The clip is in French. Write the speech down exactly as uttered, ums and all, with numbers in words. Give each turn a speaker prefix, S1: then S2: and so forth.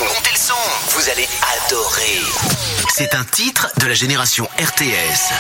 S1: Montez le son. Vous allez adorer. C'est un titre de la génération R T S.